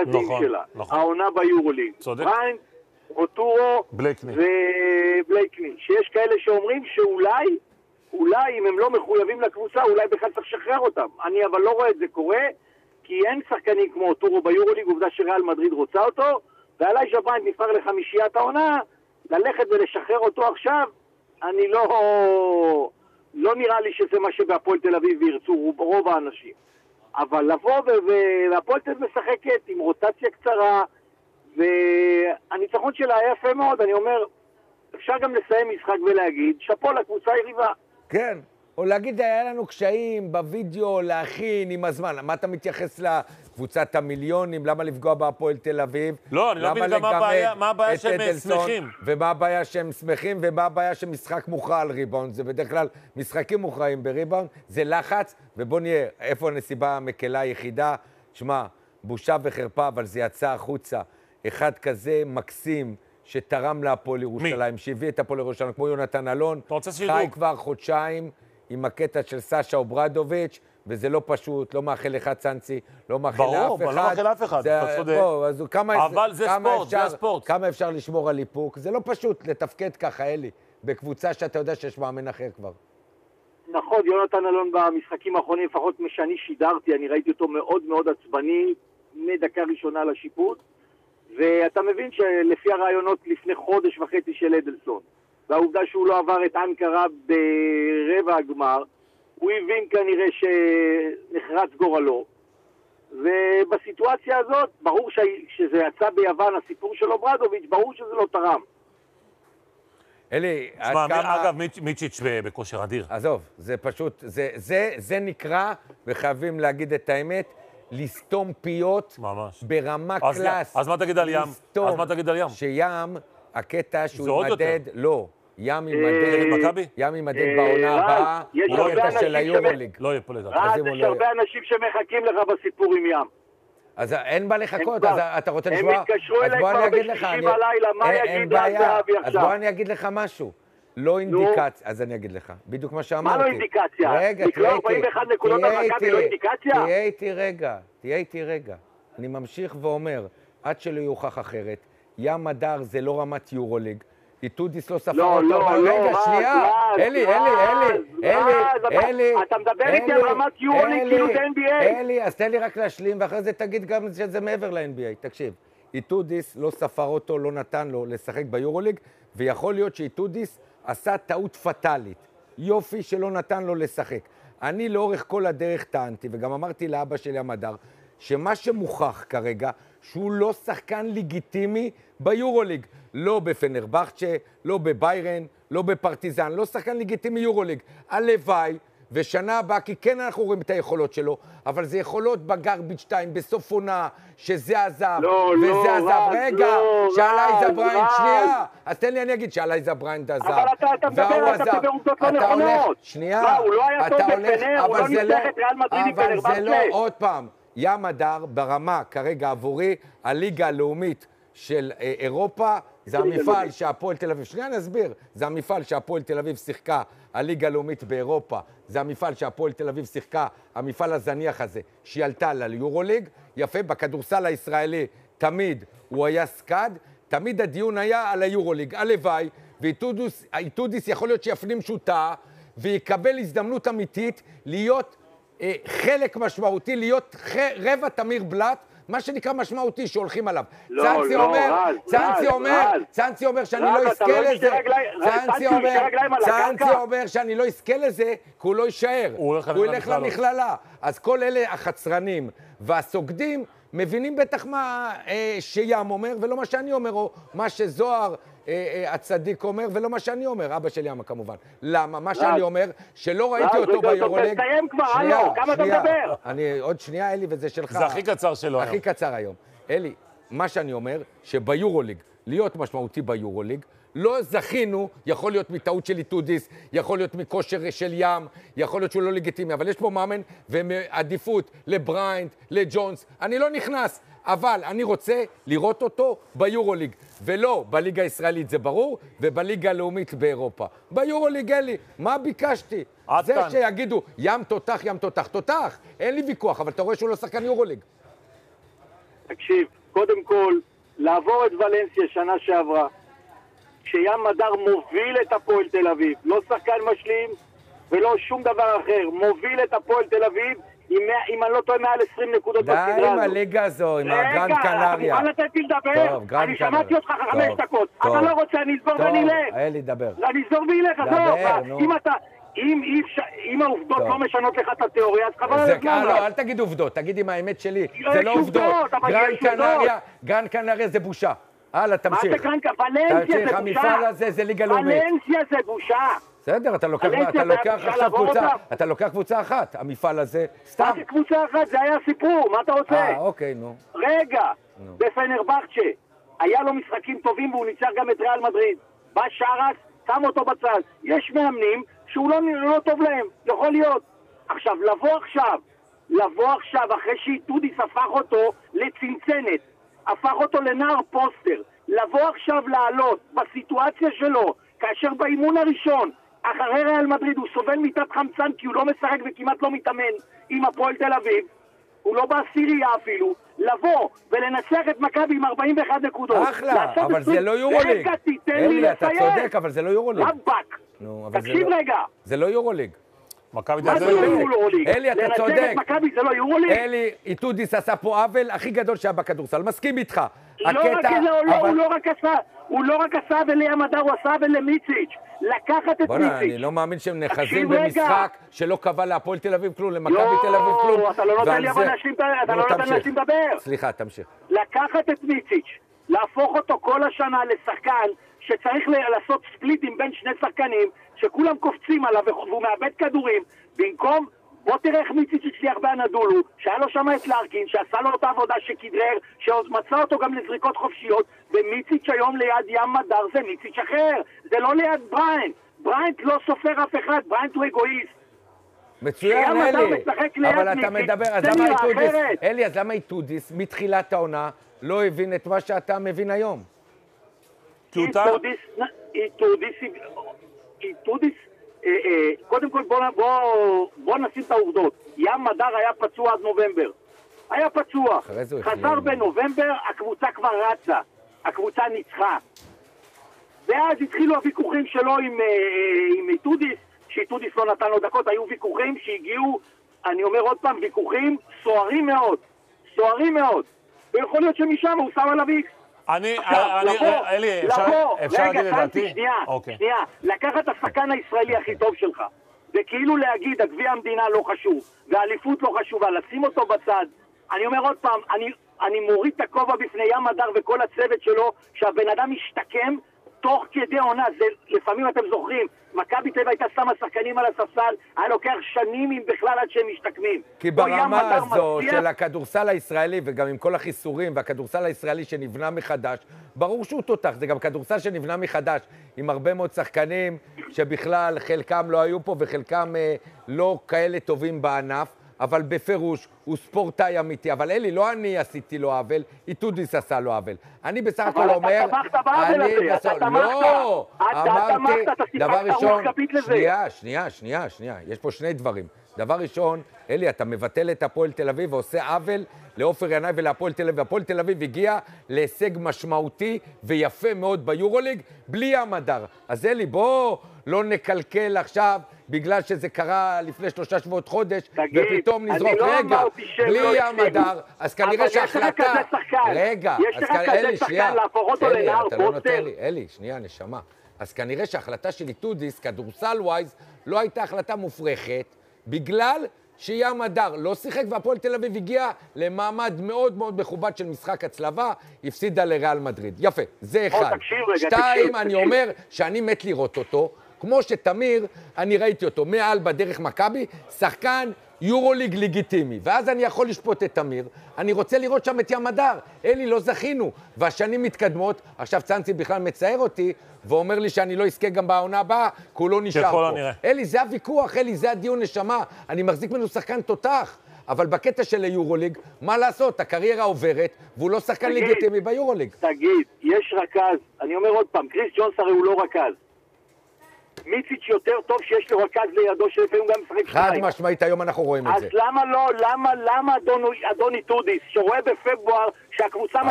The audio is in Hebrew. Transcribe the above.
המרכזיים שלה. העונה ביורוליג. בריינט, רוטורו ובלייקני. שיש כאלה שאומרים שאולי אם הם לא מחויבים לקבוצה, אולי בכלל צריך לשחרר אותם. אני אבל לא רואה את זה קורה, כי אין שחקנים כמו רוטורו ביורוליג, עובדה שריאל מדריד רוצה אותו, ואלייג'ה בריינט נבחר לחמישיית העונה, ללכת ולשחרר אותו עכשיו, אני לא נראה לי שזה מה שבהפועל תל אביב ירצו רוב האנשים. אבל לבוא והפועל תל אביב משחקת עם רוטציה קצרה, והניצחון שלה היה יפה מאוד, אני אומר, אפשר גם לסיים משחק ולהגיד, שפו לקבוצה יריבה. כן, או להגיד, היה לנו קשיים בווידאו, להכין עם הזמן. מה אתה מתייחס לקבוצת המיליונים? למה לפגוע בהפועל תל אביב? לא, אני לא מבין גם מה הבעיה שהם שמחים. ומה הבעיה שהם שמחים, ומה הבעיה שמשחק מוכרע על ריבאונד. זה בדרך כלל משחקים מוכרעים בריבאונד, זה לחץ, ובוא נהיה, איפה הנסיבה המקלה היחידה? תשמע, בושה וחרפה, אבל זה יצא החוצה. אחד כזה מקסים, שתרם להפועל ירושלים, שהביא את הפועל ירושלים, כמו יונתן אלון, חי כבר חודשיים עם הקטע של סשה אוברדוביץ', וזה לא פשוט, לא מאחל לך צאנצי, לא מאחל לאף אחד. ברור, לא מאחל לאף אחד, אתה צודק. אבל זה ספורט, זה הספורט. כמה אפשר לשמור על איפוק? זה לא פשוט לתפקד ככה, אלי, בקבוצה שאתה יודע שיש מאמן אחר כבר. נכון, יונתן אלון במשחקים האחרונים, לפחות משאני שידרתי, אני ראיתי אותו מאוד מאוד עצבני, מדקה ראשונה לשיפוט, ואתה מבין שלפי הרעיונות לפני חודש וחצי של אדלסון, והעובדה שהוא לא עבר את אנקרה ברבע הגמר, הוא הבין כנראה שנחרץ גורלו, ובסיטואציה הזאת, ברור שזה יצא ביוון, הסיפור של אוברדוביץ', ברור שזה לא תרם. אלי, אגב, מיצ'יץ' בכושר אדיר. עזוב, זה פשוט, זה נקרא, וחייבים להגיד את האמת, לסתום פיות ברמה קלאס. אז מה תגיד על ים? אז מה תגיד על ים? שים, הקטע שהוא יימדד, לא, ים יימדד בעונה הבאה, הקטע של היורוליג. לא יהיה פה לדעת. יש הרבה אנשים שמחכים לך בסיפור עם ים. אז אין מה לחכות, אז אתה רוצה לשמוע? הם התקשרו אליי כבר בשישי בלילה, מה יגיד על זהבי עכשיו? אז בוא אני אגיד לך משהו. לא אינדיקציה, אז אני אגיד לך, בדיוק מה שאמרתי. מה לא אינדיקציה? רגע, לקלוע 41 נקודות על מכבי לא אינדיקציה? תהיה איתי רגע. אני ממשיך ואומר, עד שלא יוכח אחרת, ים הדר זה לא רמת יורוליג, איתודיס לא ספר אותו, אבל רגע, שנייה, אלי, אתה מדבר איתי על רמת יורוליג כאילו זה NBA. אלי, אז תן לי רק להשלים, ואחרי זה תגיד גם שזה מעבר ל-NBA, תקשיב. איתודיס לא ספר אותו, לא נתן לו לשחק ביורוליג, ויכול להיות שאיתודיס עשה טעות פטלית. יופי שלא נתן לו לשחק. אני לאורך כל הדרך טענתי, וגם אמרתי לאבא שלי המדר, שמה שמוכח כרגע, שהוא לא שחקן לגיטימי ביורוליג. לא בפנרבחצ'ה, לא בביירן, לא בפרטיזן, לא שחקן לגיטימי יורוליג. הלוואי, ושנה הבאה, כי כן אנחנו רואים את היכולות שלו, אבל זה יכולות בגרביץ' 2, בסוף עונה, שזה עזב, וזה עזב. רגע, שאלייזה בריינד, שנייה. אז תן לי, אני אגיד שאלייזה בריינד עזב. אבל אתה מדבר בעובדות לא נכונות. שנייה. הוא לא היה טוב בפנר, הוא לא ניצח את ריאל מדריד עם פנרבחצ'ה. אבל זה לא, עוד פעם, ים הדר ברמה, כרגע עבורי, הליגה הלאומית של אירופה, זה המפעל שהפועל תל אביב, שנייה נסביר, זה המפעל שהפועל תל אביב שיחקה, הליגה הלאומית באירופה, זה המפעל שהפועל תל אביב שיחקה, המפעל הזניח הזה, שהיא עלתה ליורוליג, יפה, בכדורסל הישראלי, תמיד הוא היה סקד, תמיד הדיון היה על היורוליג, הלוואי, ואיתודיס יכול להיות שיפנים שוטה, ויקבל הזדמנות אמיתית להיות חלק משמעותי, להיות רבע תמיר בלט, מה שנקרא משמעותי שהולכים עליו. צאנצי אומר שאני לא אזכה לזה. צאנצי אומר שאני לא אזכה לזה, כי הוא לא יישאר. הוא ילך למכללה. אז כל אלה החצרנים והסוגדים מבינים בטח מה שים אומר, ולא מה שאני אומר, או מה שזוהר הצדיק אומר, ולא מה שאני אומר, אבא של ימה כמובן. למה? מה שאני אומר, שלא ראיתי אותו ביורוליג. תסיים כבר, הלו, כמה אתה מדבר? עוד שנייה, אלי, וזה שלך. זה הכי קצר שלו היום. הכי קצר היום. אלי, מה שאני אומר, שביורוליג, להיות משמעותי ביורוליג, לא זכינו, יכול להיות מטעות של איתודיס, יכול להיות מכושר של ים, יכול להיות שהוא לא לגיטימי, אבל יש פה מאמן ועדיפות לבריינד, לג'ונס, אני לא נכנס, אבל אני רוצה לראות אותו ביורוליג, ולא בליגה הישראלית, זה ברור, ובליגה הלאומית באירופה. ביורוליג, אלי, מה ביקשתי? זה שיגידו, ים תותח, תותח, אין לי ויכוח, אבל אתה רואה שהוא לא שחקן יורוליג. תקשיב, קודם כל, לעבור את ולנסיה שנה שעברה, שים מדר מוביל את הפועל תל אביב, לא שחקן משלים ולא שום דבר אחר, מוביל את הפועל תל אביב, אם אני לא טועה מעל 20 נקודות בסדרה הזאת. די עם הליגה הזו, עם הגרנד קנריה. רגע, אתה מוכן לתת לי לדבר? אני שמעתי אותך 5 דקות. אתה לא רוצה, אני אסגור ואני אלך. טוב, אלי, דבר. אני אסגור ואילך, אם העובדות לא משנות לך את התיאוריה, אז חבל על הזמן. לא, אל תגיד עובדות, תגיד עם האמת שלי. זה לא עובדות. גרנד קנריה זה בושה. הלאה, תמשיך. מה זה גרנד קנריה? ולנסיה זה בושה. המפעל הזה זה ליגה לאומית. ולנסיה זה בושה. בסדר, אתה לוקח קבוצה אחת, המפעל הזה, סתם. מה זה קבוצה אחת? זה היה סיפור, מה אתה רוצה? אוקיי, נו. רגע, בפנרבחצ'ה, היה לו משחקים טובים והוא ניצח גם את ריאל מדריד. בא שרס, שם אותו בצד. יש מאמנים שהוא לא טוב להם, יכול להיות. עכשיו, לבוא עכשיו, אחרי שאיטודיס הפך אותו לצנצנת, הפך אותו לנער פוסטר, לבוא עכשיו לעלות בסיטואציה שלו, כאשר באימון הראשון, אחרי ריאל מדריד, הוא סובל מיטת חמצן כי הוא לא משחק וכמעט לא מתאמן עם הפועל תל אביב, הוא לא בעשירייה אפילו, לבוא ולנצח את מכבי עם 41 נקודות. אחלה, אבל זה לא יורוליג. רגע, תיתן לי לסיים. אתה צודק, אבל זה לא יורוליג. רבק, תקשיב רגע. זה לא יורוליג. מה זה לא יורוליג? אלי, אתה צודק. לנצח את מכבי זה לא יורוליג? אלי, איטודיס עשה פה עוול הכי גדול שהיה בכדורסל. מסכים איתך. הוא לא רק עשה ולים מדר, הוא עשה ולמיציץ'. לקחת את מיציץ'. אני לא מאמין שהם נחזים במשחק שלא קבע להפועל תל אביב כלום, למכבי תל אביב כלום. לא, אתה לא נותן לי להשלים לדבר. סליחה, תמשיך. לקחת את מיציץ', להפוך אותו כל השנה לשחקן שצריך לעשות ספליטים בין שני שחקנים, שכולם קופצים עליו והוא מאבד כדורים, במקום... בוא תראה איך מיציץ' הצליח באנדולו, שהיה לו שם את לארקין, שעשה לו אותה עבודה שכדרר, שעוד מצא אותו גם לזריקות חופשיות, ומיציץ' היום ליד ים מדר זה מיציץ' אחר, זה לא ליד בריינט. בריינט לא סופר אף אחד, בריינט הוא אגואיסט. מצוין, אלי, אבל אתה מדבר, אז למה איטודיס, אלי, אז למה איטודיס מתחילת העונה לא הבין את מה שאתה מבין היום? איטודיס, קודם כל בוא נשים את העובדות. ים מדר היה פצוע עד נובמבר. היה פצוע. חזר בנובמבר, הקבוצה כבר רצה. הקבוצה ניצחה. ואז התחילו הוויכוחים שלו עם איטודיס, שאיטודיס לא נתן לו דקות. היו ויכוחים שהגיעו, אני אומר עוד פעם, ויכוחים סוערים מאוד. סוערים מאוד. ויכול להיות שמשם הוא שם עליו איקס. אלי, אפשר להגיד את דעתי? שנייה, לקחת את השחקן הישראלי הכי טוב שלך, וכאילו להגיד, הגביע המדינה לא חשוב, והאליפות לא חשובה, לשים אותו בצד. אני אומר עוד פעם, אני מוריד את הכובע בפני ים מדר וכל הצוות שלו, שהבן אדם משתקם תוך כדי עונה. זה, לפעמים אתם זוכרים, מכבי תל אביב הייתה שמה שחקנים על הספסל, היה לוקח שנים אם בכלל עד שהם משתקמים. כי ברמה הזו של הכדורסל הישראלי, וגם עם כל החיסורים, והכדורסל הישראלי שנבנה מחדש, ברור שהוא תותח, זה גם כדורסל שנבנה מחדש, עם הרבה מאוד שחקנים שבכלל חלקם לא היו פה וחלקם לא כאלה טובים בענף, אבל בפירוש הוא ספורטאי אמיתי. אבל אלי, לא אני עשיתי לו עוול, איטודיס עשה לו עוול. אני בסך הכל אומר... אבל אתה תמכת בעוול הזה, אתה תמכת. לא! אמרתי, דבר ראשון... שנייה, יש פה שני דברים. דבר ראשון, אלי, אתה מבטל את הפועל תל אביב ועושה עוול לעופר ינאי ולהפועל תל אביב. והפועל תל אביב הגיע להישג משמעותי ויפה מאוד ביורוליג, בלי ים מדר. אז אלי, בוא לא נקלקל עכשיו, בגלל שזה קרה לפני 3 שבועות חודש, ופתאום נזרוק, רגע, בלי ים מדר, אז כנראה שההחלטה... רגע, יש לך כזה שחקן להפוך אותו לנער פוסטר. אלי, שנייה, נשמה. אז כנראה שההחלטה של איטודיס, כדורסל ווייז, לא הייתה החלטה מופרכת, בגלל שים מדר לא שיחק, והפועל תל אביב הגיע למעמד מאוד מאוד מכובד של משחק הצלבה, הפסידה לריאל מדריד. יפה, זה אחד. שתיים, אני אומר שאני מת לראות אותו, כמו שתמיר, אני ראיתי אותו מעל בדרך מכבי, שחקן יורוליג לגיטימי, ואז אני יכול לשפוט את תמיר, אני רוצה לראות שם את ים מדר, אלי, לא זכינו, והשנים מתקדמות, עכשיו צאנצי בכלל מצייר אותי, ואומר לי שאני לא אזכה גם בעונה הבאה, כי הוא לא נשאר פה. אלי, זה הוויכוח, אלי, זה הדיון נשמה, אני מחזיק ממנו שחקן תותח, אבל בקטע של היורוליג, מה לעשות, הקריירה עוברת, והוא לא שחקן לגיטימי ביורוליג. תגיד, יש רכז, אני אומר עוד פעם, קריס ג'ונס הרי הוא לא רכז. מיציץ' יותר טוב שיש לו רכז לידו שלפעמים גם משחק חד משמעית, היום אנחנו רואים את זה. אז למה אדון איטודיס, שרואה בפברואר שהקבוצה